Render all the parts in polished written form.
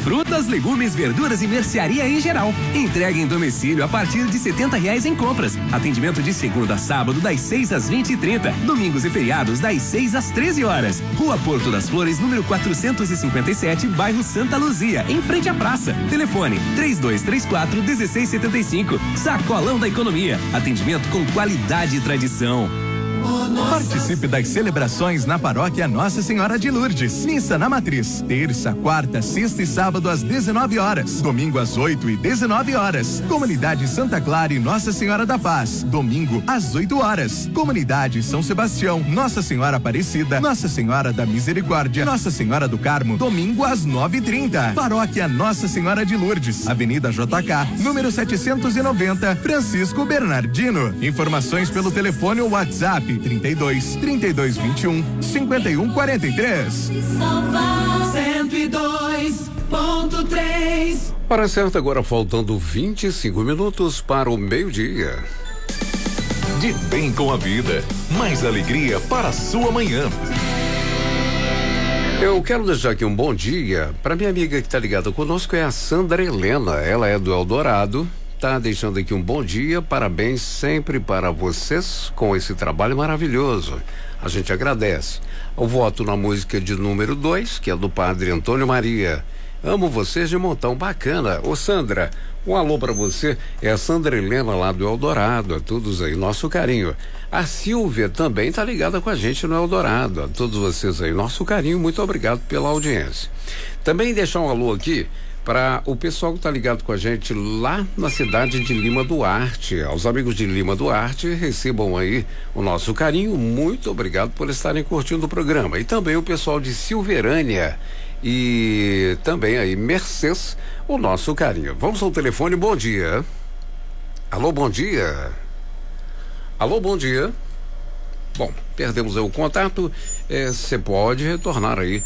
Frutas, legumes, verduras e mercearia em geral. Entrega em domicílio a partir de R$70 em compras. Atendimento de segunda a sábado das 6 às 20h30. Domingos e feriados das 6 às 13 horas. Rua Porto das Flores, número 457, bairro Santa Luzia, em frente à praça. Telefone 3234-1675. Sacolão da Economia. Atendimento com qualidade e tradição. Participe das celebrações na paróquia Nossa Senhora de Lourdes. Missa na Matriz, terça, quarta, sexta e sábado às 19 horas. Domingo às 8 e 19 horas. Comunidade Santa Clara e Nossa Senhora da Paz, domingo às 8 horas. Comunidade São Sebastião, Nossa Senhora Aparecida, Nossa Senhora da Misericórdia, Nossa Senhora do Carmo, domingo às 9h30. Paróquia Nossa Senhora de Lourdes, Avenida JK, número 790, Francisco Bernardino. Informações pelo telefone ou WhatsApp 3221 5143. 102.3. Hora certa agora, faltando 25 minutos para o meio-dia. De bem com a vida, mais alegria para a sua manhã. Eu quero deixar aqui um bom dia para minha amiga que está ligada conosco, é a Sandra Helena. Ela é do Eldorado. Tá deixando aqui um bom dia, parabéns sempre para vocês com esse trabalho maravilhoso. A gente agradece. Eu voto na música de número 2, que é do Padre Antônio Maria. Amo vocês de montão, bacana. Ô Sandra, um alô para você. É a Sandra Helena lá do Eldorado, a todos aí, nosso carinho. A Silvia também tá ligada com a gente no Eldorado, a todos vocês aí, nosso carinho, muito obrigado pela audiência. Também deixar um alô aqui para o pessoal que está ligado com a gente lá na cidade de Lima Duarte. Aos amigos de Lima Duarte, recebam aí o nosso carinho. Muito obrigado por estarem curtindo o programa. E também o pessoal de Silverânia e também aí Mercês, o nosso carinho. Vamos ao telefone, bom dia. Alô, bom dia. Alô, bom dia. Bom, perdemos aí o contato. Você pode retornar aí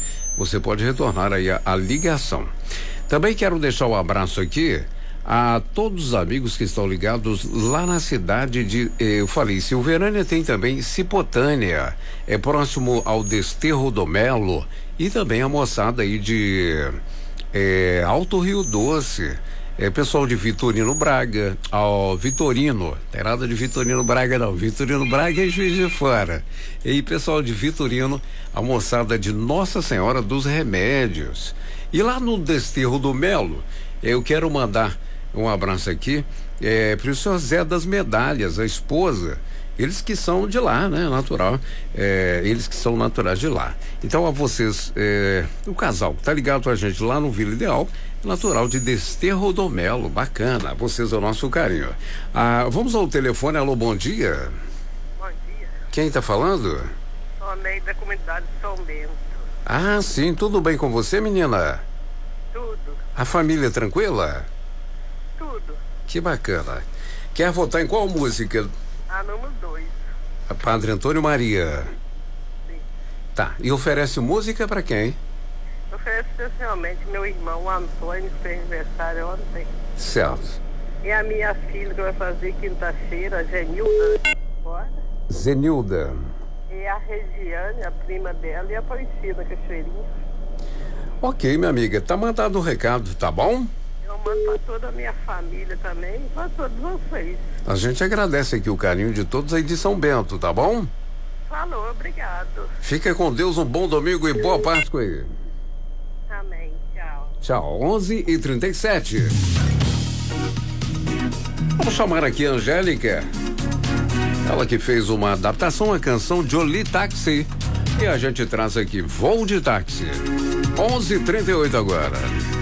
a ligação. Também quero deixar um abraço aqui a todos os amigos que estão ligados lá na cidade de, eu falei, Silverânia, tem também Cipotânia, é próximo ao Desterro do Melo, e também a moçada aí de Alto Rio Doce, pessoal de Vitorino Braga, Vitorino, tem nada de Vitorino Braga não, Vitorino Braga é Juiz de Fora, e pessoal de Vitorino, a moçada de Nossa Senhora dos Remédios. E lá no Desterro do Melo, eu quero mandar um abraço aqui para o senhor Zé das Medalhas, a esposa, eles que são de lá, né, natural, eles que são naturais de lá. Então a vocês, o casal que tá ligado com a gente lá no Vila Ideal, natural de Desterro do Melo, bacana, vocês é o nosso carinho. Vamos ao telefone, alô, bom dia. Bom dia. Quem tá falando? Sou Ney da comunidade de São Bento. Ah, sim, tudo bem com você, menina? Tudo. A família tranquila? Tudo. Que bacana. Quer votar em qual música? Número 2. A Padre Antônio Maria. Sim. Tá, e oferece música pra quem? Oferece especialmente meu irmão Antônio, que fez aniversário ontem. Certo. E a minha filha, que vai fazer quinta-feira, a Zenilda. Bora? Zenilda. E a Regiane, a prima dela, e a Aparecida Cachoeirinha. Ok, minha amiga, tá mandado o recado, tá bom? Eu mando pra toda a minha família também, e pra todos vocês. A gente agradece aqui o carinho de todos aí de São Bento, tá bom? Falou, obrigado. Fica com Deus, um bom domingo e boa Páscoa aí. Amém, tchau. Tchau, 11h37. Vamos chamar aqui a Angélica. Ela que fez uma adaptação à canção Jolie Táxi. E a gente traz aqui Voo de Táxi. 11h38 agora.